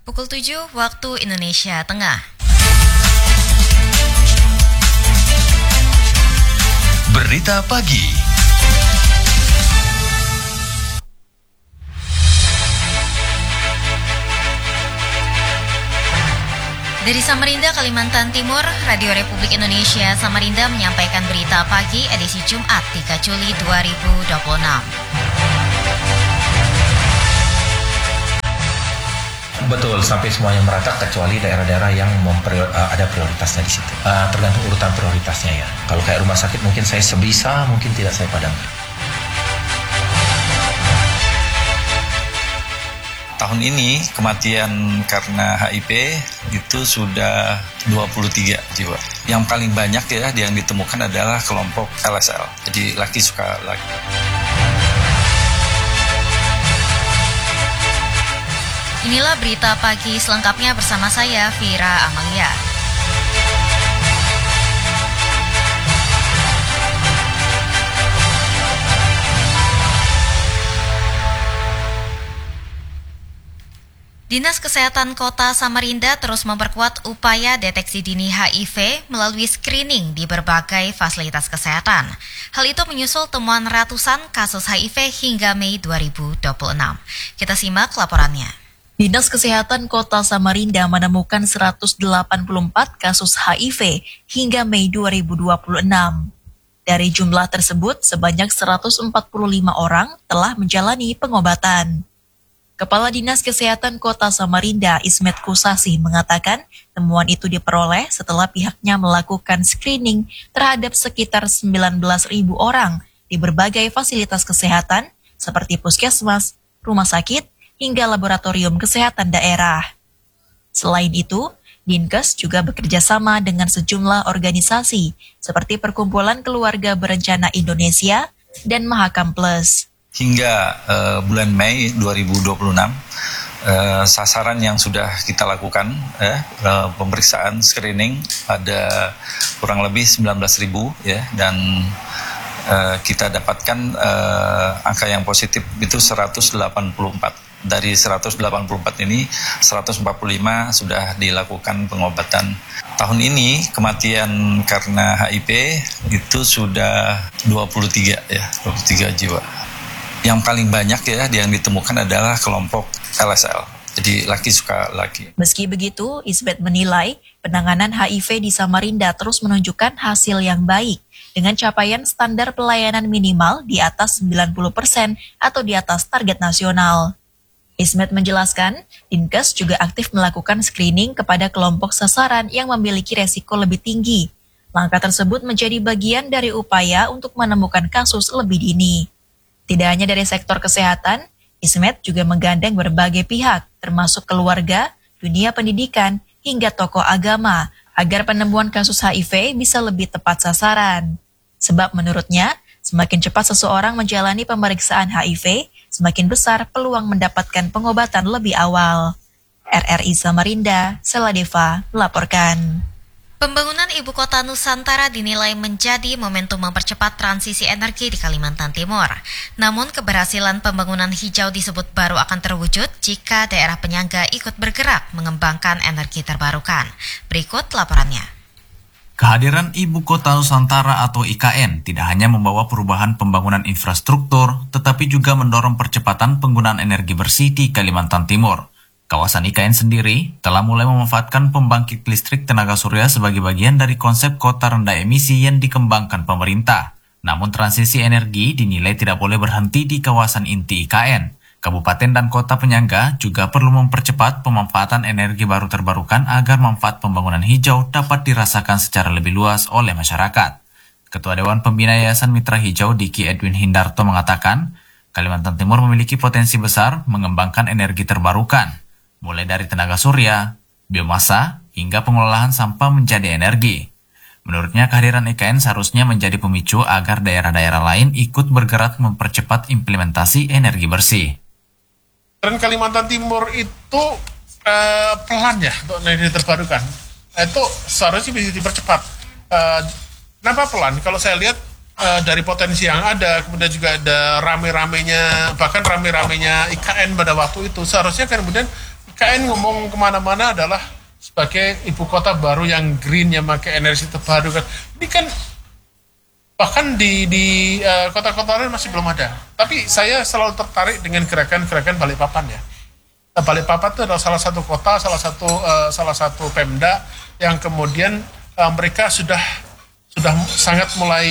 Pukul 7 waktu Indonesia Tengah. Berita pagi. Dari Samarinda, Kalimantan Timur, Radio Republik Indonesia Samarinda menyampaikan berita pagi edisi Jumat 3 Juli 2026. Betul, sampai semuanya merata kecuali daerah-daerah yang ada prioritasnya di situ. Tergantung urutan prioritasnya ya. Kalau kayak rumah sakit mungkin saya sebisa, mungkin tidak saya padamkan. Tahun ini kematian karena HIV itu sudah 23 jiwa. Yang paling banyak ya yang ditemukan adalah kelompok LSL. Jadi laki suka laki. Inilah berita pagi selengkapnya bersama saya, Vira Amalia. Dinas Kesehatan Kota Samarinda terus memperkuat upaya deteksi dini HIV melalui screening di berbagai fasilitas kesehatan. Hal itu menyusul temuan ratusan kasus HIV hingga Mei 2026. Kita simak laporannya. Dinas Kesehatan Kota Samarinda menemukan 184 kasus HIV hingga Mei 2026. Dari jumlah tersebut, sebanyak 145 orang telah menjalani pengobatan. Kepala Dinas Kesehatan Kota Samarinda, Ismet Kusasi, mengatakan temuan itu diperoleh setelah pihaknya melakukan screening terhadap sekitar 19.000 orang di berbagai fasilitas kesehatan seperti puskesmas, rumah sakit, hingga laboratorium kesehatan daerah. Selain itu, Dinkes juga bekerja sama dengan sejumlah organisasi seperti Perkumpulan Keluarga Berencana Indonesia dan Mahakam Plus. Hingga bulan Mei 2026, sasaran yang sudah kita lakukan, pemeriksaan screening ada kurang lebih 19.000 ya, dan kita dapatkan angka yang positif itu 184. Dari 184 ini, 145 sudah dilakukan pengobatan. Tahun ini kematian karena HIV itu sudah 23 jiwa. Yang paling banyak ya yang ditemukan adalah kelompok LSL. Jadi laki suka laki. Meski begitu, Isbet menilai penanganan HIV di Samarinda terus menunjukkan hasil yang baik dengan capaian standar pelayanan minimal di atas 90% atau di atas target nasional. Ismet menjelaskan, Dinkes juga aktif melakukan screening kepada kelompok sasaran yang memiliki resiko lebih tinggi. Langkah tersebut menjadi bagian dari upaya untuk menemukan kasus lebih dini. Tidak hanya dari sektor kesehatan, Ismet juga menggandeng berbagai pihak, termasuk keluarga, dunia pendidikan, hingga tokoh agama, agar penemuan kasus HIV bisa lebih tepat sasaran. Sebab menurutnya, semakin cepat seseorang menjalani pemeriksaan HIV, semakin besar peluang mendapatkan pengobatan lebih awal. RRI Samarinda, Seladeva, melaporkan. Pembangunan Ibu Kota Nusantara dinilai menjadi momentum mempercepat transisi energi di Kalimantan Timur. Namun keberhasilan pembangunan hijau disebut baru akan terwujud jika daerah penyangga ikut bergerak mengembangkan energi terbarukan. Berikut laporannya. Kehadiran Ibu Kota Nusantara atau IKN tidak hanya membawa perubahan pembangunan infrastruktur, tetapi juga mendorong percepatan penggunaan energi bersih di Kalimantan Timur. Kawasan IKN sendiri telah mulai memanfaatkan pembangkit listrik tenaga surya sebagai bagian dari konsep kota rendah emisi yang dikembangkan pemerintah. Namun transisi energi dinilai tidak boleh berhenti di kawasan inti IKN. Kabupaten dan kota penyangga juga perlu mempercepat pemanfaatan energi baru terbarukan agar manfaat pembangunan hijau dapat dirasakan secara lebih luas oleh masyarakat. Ketua Dewan Pembina Yayasan Mitra Hijau Diki Edwin Hindarto mengatakan, Kalimantan Timur memiliki potensi besar mengembangkan energi terbarukan, mulai dari tenaga surya, biomasa, hingga pengolahan sampah menjadi energi. Menurutnya, kehadiran IKN seharusnya menjadi pemicu agar daerah-daerah lain ikut bergerak mempercepat implementasi energi bersih. Dan Kalimantan Timur itu pelan ya untuk energi terbarukan. Itu seharusnya bisa dipercepat. Kenapa pelan? Kalau saya lihat dari potensi yang ada, kemudian juga ada rame-ramenya IKN pada waktu itu, seharusnya kemudian KN ngomong kemana-mana adalah sebagai ibu kota baru yang green, yang pakai energi terbarukan. Ini kan bahkan di kota-kota lain masih belum ada. Tapi saya selalu tertarik dengan gerakan-gerakan Balikpapan ya. Balikpapan itu adalah salah satu kota, salah satu Pemda yang kemudian mereka sudah sangat mulai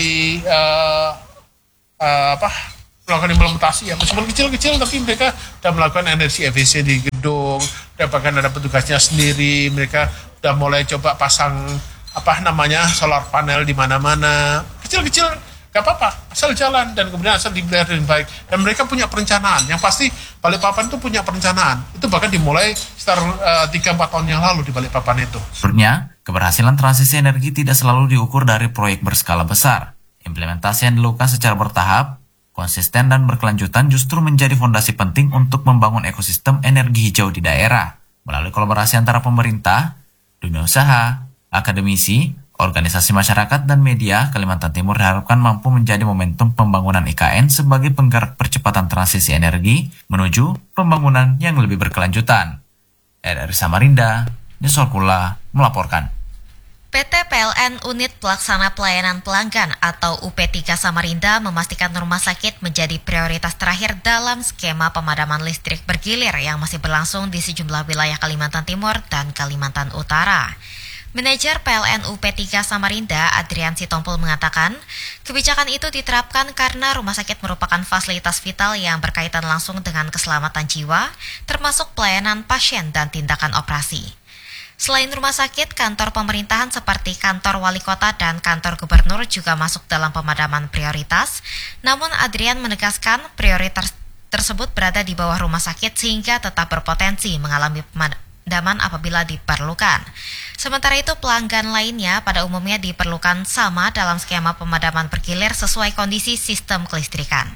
melakukan implementasi ya, meskipun kecil-kecil tapi mereka sudah melakukan energi efisien di gedung, dan bahkan ada petugasnya sendiri, mereka sudah mulai coba pasang solar panel di mana-mana, kecil-kecil gak apa-apa, asal jalan dan kemudian asal dipelihara dengan baik, dan mereka punya perencanaan, yang pasti Balikpapan itu punya perencanaan, itu bahkan dimulai sekitar 3-4 tahun yang lalu di Balikpapan itu. Menurutnya, keberhasilan transisi energi tidak selalu diukur dari proyek berskala besar. Implementasi yang dilakukan secara bertahap, konsisten dan berkelanjutan justru menjadi fondasi penting untuk membangun ekosistem energi hijau di daerah. Melalui kolaborasi antara pemerintah, dunia usaha, akademisi, organisasi masyarakat, dan media, Kalimantan Timur diharapkan mampu menjadi momentum pembangunan IKN sebagai penggerak percepatan transisi energi menuju pembangunan yang lebih berkelanjutan. RRI Samarinda, Nisolkula melaporkan. PT PLN Unit Pelaksana Pelayanan Pelanggan atau UP3 Samarinda memastikan rumah sakit menjadi prioritas terakhir dalam skema pemadaman listrik bergilir yang masih berlangsung di sejumlah wilayah Kalimantan Timur dan Kalimantan Utara. Manajer PLN UP3 Samarinda, Adrian Sitompul mengatakan, kebijakan itu diterapkan karena rumah sakit merupakan fasilitas vital yang berkaitan langsung dengan keselamatan jiwa, termasuk pelayanan pasien dan tindakan operasi. Selain rumah sakit, kantor pemerintahan seperti kantor wali kota dan kantor gubernur juga masuk dalam pemadaman prioritas. Namun Adrian menegaskan prioritas tersebut berada di bawah rumah sakit sehingga tetap berpotensi mengalami pemadaman apabila diperlukan. Sementara itu pelanggan lainnya pada umumnya diperlukan sama dalam skema pemadaman bergilir sesuai kondisi sistem kelistrikan.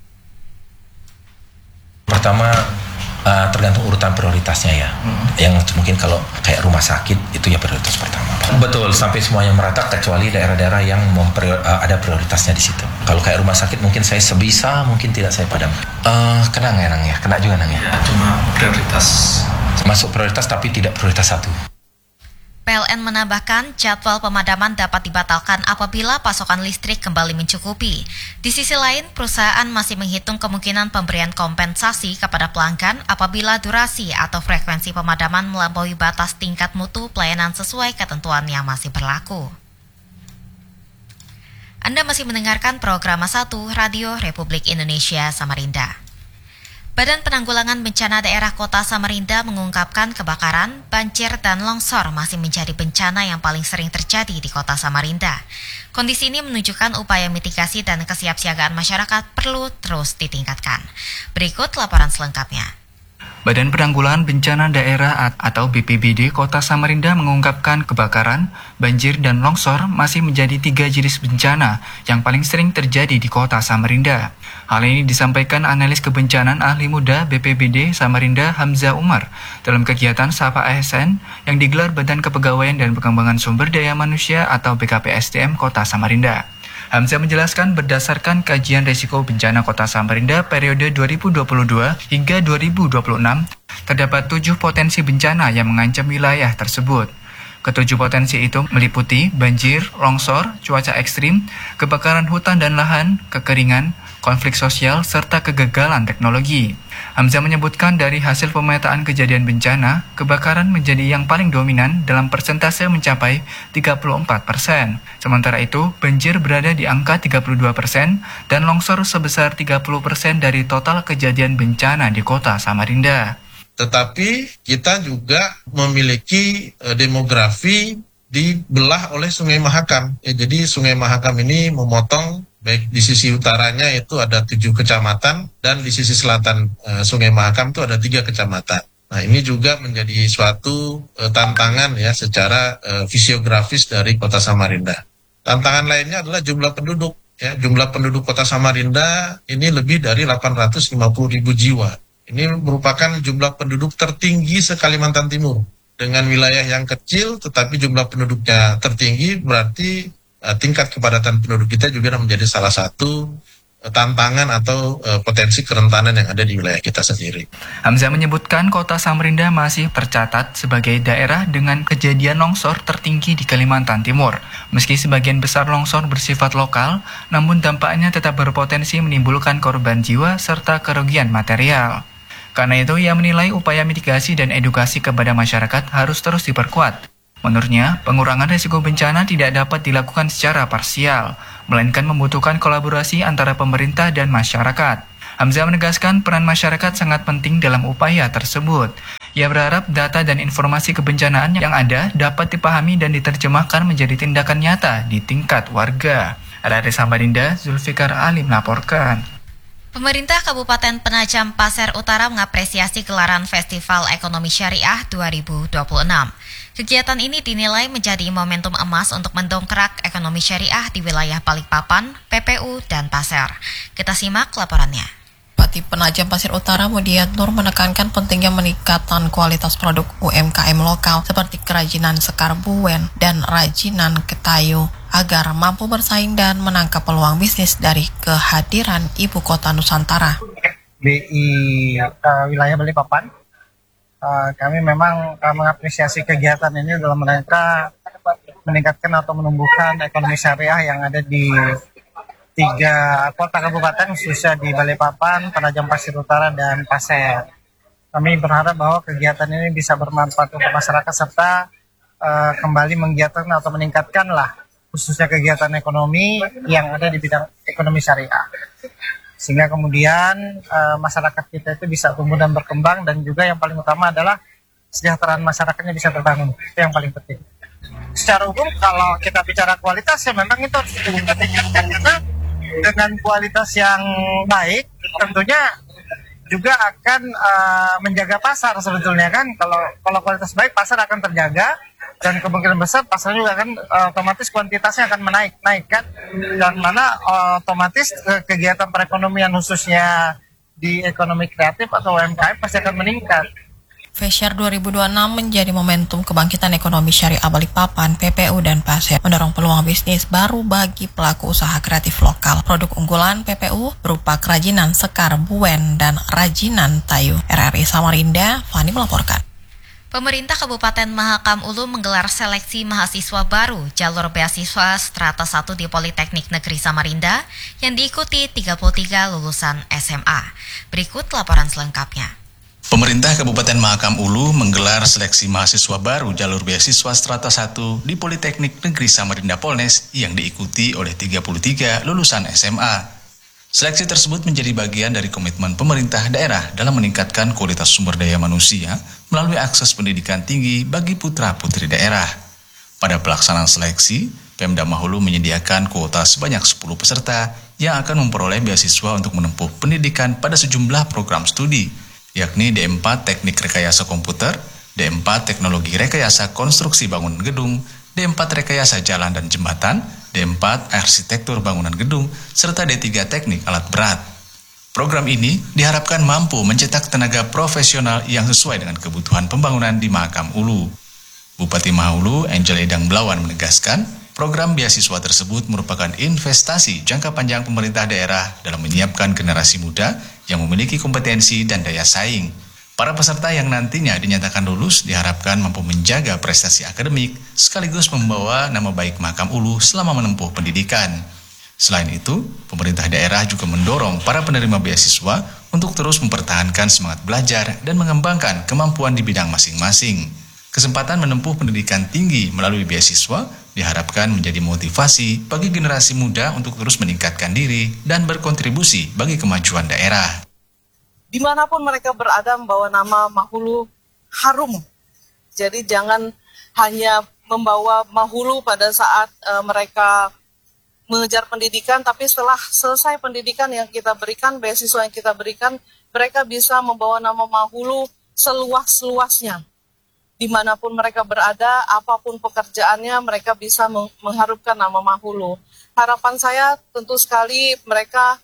Pertama, tergantung urutan prioritasnya ya. Yang mungkin kalau kayak rumah sakit itu ya prioritas pertama. Betul, sampai semuanya merata kecuali daerah-daerah yang ada prioritasnya di situ. Kalau kayak rumah sakit mungkin saya sebisa mungkin tidak saya padamkan. Kena nggak Nang ya? Kena juga Nang ya? Ya, cuma prioritas. Masuk prioritas tapi tidak prioritas satu. PLN menambahkan jadwal pemadaman dapat dibatalkan apabila pasokan listrik kembali mencukupi. Di sisi lain, perusahaan masih menghitung kemungkinan pemberian kompensasi kepada pelanggan apabila durasi atau frekuensi pemadaman melampaui batas tingkat mutu pelayanan sesuai ketentuan yang masih berlaku. Anda masih mendengarkan program 1 Radio Republik Indonesia Samarinda. Badan Penanggulangan Bencana Daerah Kota Samarinda mengungkapkan kebakaran, banjir, dan longsor masih menjadi bencana yang paling sering terjadi di Kota Samarinda. Kondisi ini menunjukkan upaya mitigasi dan kesiapsiagaan masyarakat perlu terus ditingkatkan. Berikut laporan selengkapnya. Badan Penanggulangan Bencana Daerah atau BPBD Kota Samarinda mengungkapkan kebakaran, banjir, dan longsor masih menjadi 3 jenis bencana yang paling sering terjadi di Kota Samarinda. Hal ini disampaikan analis kebencanaan ahli muda BPBD Samarinda Hamzah Umar dalam kegiatan Sapa ASN yang digelar Badan Kepegawaian dan Pengembangan Sumber Daya Manusia atau BKPSDM Kota Samarinda. Hamzah menjelaskan berdasarkan kajian risiko bencana Kota Samarinda periode 2022 hingga 2026, terdapat 7 potensi bencana yang mengancam wilayah tersebut. Ketujuh potensi itu meliputi banjir, longsor, cuaca ekstrim, kebakaran hutan dan lahan, kekeringan, konflik sosial, serta kegagalan teknologi. Hamzah menyebutkan dari hasil pemetaan kejadian bencana, kebakaran menjadi yang paling dominan dalam persentase mencapai 34%. Sementara itu, banjir berada di angka 32% dan longsor sebesar 30% dari total kejadian bencana di Kota Samarinda. Tetapi kita juga memiliki demografi dibelah oleh Sungai Mahakam. Jadi Sungai Mahakam ini memotong baik di sisi utaranya itu ada 7 kecamatan dan di sisi selatan Sungai Mahakam itu ada 3 kecamatan. Nah ini juga menjadi suatu tantangan ya secara fisiografis dari Kota Samarinda. Tantangan lainnya adalah jumlah penduduk. Ya, jumlah penduduk Kota Samarinda ini lebih dari 850.000 jiwa. Ini merupakan jumlah penduduk tertinggi se-Kalimantan Timur. Dengan wilayah yang kecil tetapi jumlah penduduknya tertinggi berarti tingkat kepadatan penduduk kita juga menjadi salah satu tantangan atau potensi kerentanan yang ada di wilayah kita sendiri. Hamzah menyebutkan kota Samarinda masih tercatat sebagai daerah dengan kejadian longsor tertinggi di Kalimantan Timur. Meski sebagian besar longsor bersifat lokal, namun dampaknya tetap berpotensi menimbulkan korban jiwa serta kerugian material. Karena itu, ia menilai upaya mitigasi dan edukasi kepada masyarakat harus terus diperkuat. Menurutnya, pengurangan risiko bencana tidak dapat dilakukan secara parsial, melainkan membutuhkan kolaborasi antara pemerintah dan masyarakat. Hamzah menegaskan peran masyarakat sangat penting dalam upaya tersebut. Ia berharap data dan informasi kebencanaan yang ada dapat dipahami dan diterjemahkan menjadi tindakan nyata di tingkat warga. Dari Samarinda, Zulfikar Ali melaporkan. Pemerintah Kabupaten Penajam Pasir Utara mengapresiasi gelaran Festival Ekonomi Syariah 2026. Kegiatan ini dinilai menjadi momentum emas untuk mendongkrak ekonomi syariah di wilayah Balikpapan, PPU, dan Pasir. Kita simak laporannya. Bupati Penajam Pasir Utara Mudiat Nur menekankan pentingnya meningkatkan kualitas produk UMKM lokal seperti kerajinan sekar buwen dan rajinan ketayu agar mampu bersaing dan menangkap peluang bisnis dari kehadiran Ibu Kota Nusantara. Di wilayah Balikpapan, kami memang mengapresiasi kegiatan ini dalam rangka meningkatkan atau menumbuhkan ekonomi syariah yang ada di 3 kota kabupaten, khususnya di Balikpapan, Penajam Pasir Utara, dan Pasir. Kami berharap bahwa kegiatan ini bisa bermanfaat untuk masyarakat serta kembali menggiatkan atau meningkatkanlah khususnya kegiatan ekonomi yang ada di bidang ekonomi syariah. Sehingga kemudian masyarakat kita itu bisa tumbuh dan berkembang, dan juga yang paling utama adalah kesejahteraan masyarakatnya bisa terbangun. Itu yang paling penting. Secara umum kalau kita bicara kualitas, ya memang itu harus ditingkatkan, karena dengan kualitas yang baik tentunya juga akan menjaga pasar sebetulnya kan. Kalau kualitas baik, pasar akan terjaga, dan kemungkinan besar pasar juga akan otomatis kuantitasnya akan naik kan, dan mana otomatis kegiatan perekonomian khususnya di ekonomi kreatif atau UMKM pasti akan meningkat. Festiar 2026 menjadi momentum kebangkitan ekonomi syariah Balikpapan, PPU, dan Pasir, mendorong peluang bisnis baru bagi pelaku usaha kreatif lokal. Produk unggulan PPU berupa kerajinan sekar buwen dan rajinan tayu. RRI Samarinda, Fani melaporkan. Pemerintah Kabupaten Mahakam Ulu menggelar seleksi mahasiswa baru jalur beasiswa strata 1 di Politeknik Negeri Samarinda yang diikuti 33 lulusan SMA. Berikut laporan selengkapnya. Pemerintah Kabupaten Mahakam Ulu menggelar seleksi mahasiswa baru jalur beasiswa strata 1 di Politeknik Negeri Samarinda Polnes yang diikuti oleh 33 lulusan SMA. Seleksi tersebut menjadi bagian dari komitmen pemerintah daerah dalam meningkatkan kualitas sumber daya manusia melalui akses pendidikan tinggi bagi putra-putri daerah. Pada pelaksanaan seleksi, Pemda Mahulu menyediakan kuota sebanyak 10 peserta yang akan memperoleh beasiswa untuk menempuh pendidikan pada sejumlah program studi, yakni D4 Teknik Rekayasa Komputer, D4 Teknologi Rekayasa Konstruksi Bangunan Gedung, D4 Rekayasa Jalan dan Jembatan, D4 Arsitektur Bangunan Gedung, serta D3 Teknik Alat Berat. Program ini diharapkan mampu mencetak tenaga profesional yang sesuai dengan kebutuhan pembangunan di Mahakam Ulu. Bupati Mahulu, Angel Edang Blawan menegaskan, program beasiswa tersebut merupakan investasi jangka panjang pemerintah daerah dalam menyiapkan generasi muda yang memiliki kompetensi dan daya saing. Para peserta yang nantinya dinyatakan lulus diharapkan mampu menjaga prestasi akademik sekaligus membawa nama baik Mahakam Ulu selama menempuh pendidikan. Selain itu, pemerintah daerah juga mendorong para penerima beasiswa untuk terus mempertahankan semangat belajar dan mengembangkan kemampuan di bidang masing-masing. Kesempatan menempuh pendidikan tinggi melalui beasiswa diharapkan menjadi motivasi bagi generasi muda untuk terus meningkatkan diri dan berkontribusi bagi kemajuan daerah. Dimanapun mereka berada membawa nama Mahulu harum. Jadi jangan hanya membawa Mahulu pada saat mereka mengejar pendidikan, tapi setelah selesai pendidikan yang kita berikan, beasiswa yang kita berikan, mereka bisa membawa nama Mahulu seluas-luasnya. Dimanapun mereka berada, apapun pekerjaannya, mereka bisa mengharumkan nama Mahulu. Harapan saya tentu sekali mereka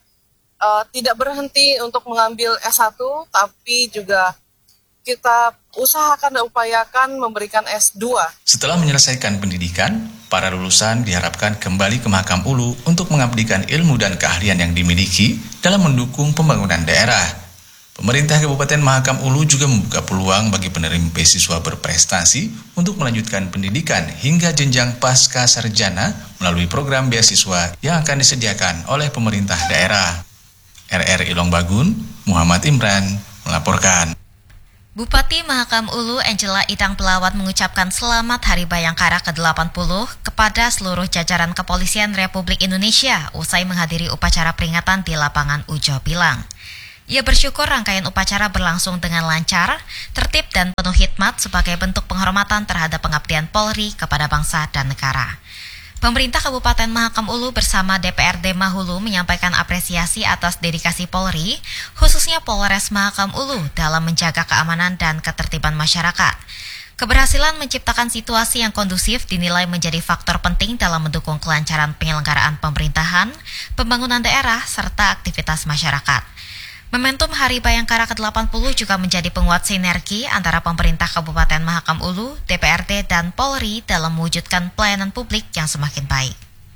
tidak berhenti untuk mengambil S1, tapi juga kita usahakan dan upayakan memberikan S2. Setelah menyelesaikan pendidikan, Para lulusan diharapkan kembali ke Mahakam Ulu untuk mengabdikan ilmu dan keahlian yang dimiliki dalam mendukung pembangunan daerah. Pemerintah Kabupaten Mahakam Ulu juga membuka peluang bagi penerima beasiswa berprestasi untuk melanjutkan pendidikan hingga jenjang pasca sarjana melalui program beasiswa yang akan disediakan oleh pemerintah daerah. RRI Longbagun, Muhammad Imran melaporkan. Bupati Mahakam Ulu Angela Idang Pelawat mengucapkan selamat Hari Bayangkara ke-80 kepada seluruh jajaran Kepolisian Republik Indonesia usai menghadiri upacara peringatan di lapangan Ujo Bilang. Ia bersyukur rangkaian upacara berlangsung dengan lancar, tertib dan penuh hikmat sebagai bentuk penghormatan terhadap pengabdian Polri kepada bangsa dan negara. Pemerintah Kabupaten Mahakam Ulu bersama DPRD Mahulu menyampaikan apresiasi atas dedikasi Polri, khususnya Polres Mahakam Ulu dalam menjaga keamanan dan ketertiban masyarakat. Keberhasilan menciptakan situasi yang kondusif dinilai menjadi faktor penting dalam mendukung kelancaran penyelenggaraan pemerintahan, pembangunan daerah, serta aktivitas masyarakat. Momentum Hari Bayangkara ke-80 juga menjadi penguat sinergi antara pemerintah Kabupaten Mahakam Ulu, DPRD, dan Polri dalam mewujudkan pelayanan publik yang semakin baik.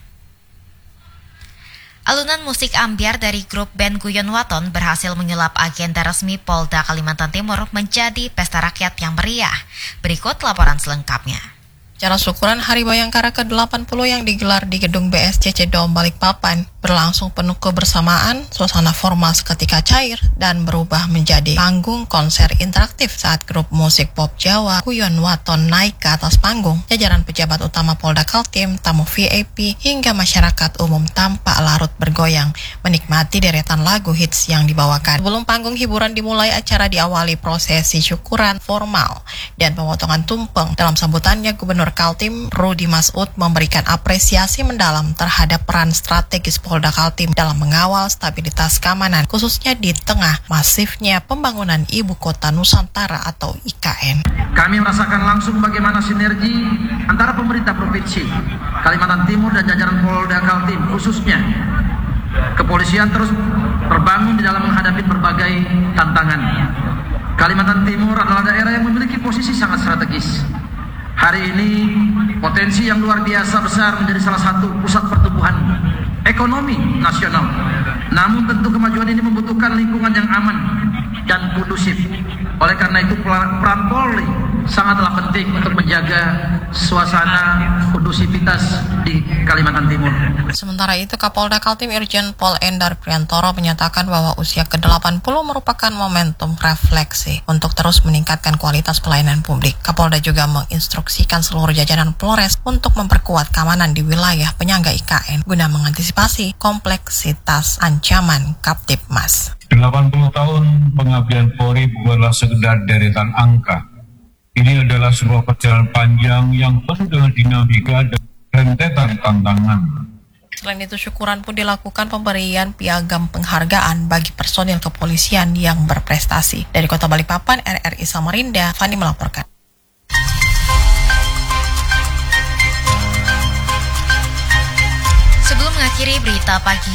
Alunan musik ambyar dari grup band Guyon Waton berhasil menyulap agenda resmi Polda Kalimantan Timur menjadi pesta rakyat yang meriah. Berikut laporan selengkapnya. Acara syukuran Hari Bayangkara ke-80 yang digelar di Gedung BSCC Dom Balikpapan berlangsung penuh kebersamaan, suasana formal seketika cair, dan berubah menjadi panggung konser interaktif saat grup musik pop Jawa Guyon Waton naik ke atas panggung. Jajaran pejabat utama Polda Kaltim, tamu VIP, hingga masyarakat umum tampak larut bergoyang menikmati deretan lagu hits yang dibawakan. Sebelum panggung hiburan dimulai, acara diawali prosesi syukuran formal dan pemotongan tumpeng. Dalam sambutannya, Gubernur Kaltim Rudi Masud memberikan apresiasi mendalam terhadap peran strategis Polda Kaltim dalam mengawal stabilitas keamanan, khususnya di tengah masifnya pembangunan Ibu Kota Nusantara atau IKN. Kami merasakan langsung bagaimana sinergi antara pemerintah Provinsi Kalimantan Timur dan jajaran Polda Kaltim, khususnya kepolisian terus terbangun di dalam menghadapi berbagai tantangan. Kalimantan Timur adalah daerah yang memiliki posisi sangat strategis. Hari ini potensi yang luar biasa besar menjadi salah satu pusat pertumbuhan ekonomi nasional. Namun tentu kemajuan ini membutuhkan lingkungan yang aman dan kondusif. Oleh karena itu peran Polri sangatlah penting untuk menjaga suasana kondusivitas di Kalimantan Timur. Sementara itu, Kapolda Kaltim Irjen Pol Endar Priantoro menyatakan bahwa usia ke-80 merupakan momentum refleksi untuk terus meningkatkan kualitas pelayanan publik. Kapolda juga menginstruksikan seluruh jajaran Polres untuk memperkuat keamanan di wilayah penyangga IKN guna mengantisipasi kompleksitas ancaman Kaptipmas. 80 tahun pengabdian Polri bukanlah sekedar deretan angka. Ini adalah sebuah perjalanan panjang yang penuh dengan dinamika dan rentetan tantangan. Selain itu, syukuran pun dilakukan pemberian piagam penghargaan bagi personil kepolisian yang berprestasi. Dari Kota Balikpapan, RRI Samarinda, Fani melaporkan. Sebelum mengakhiri berita pagi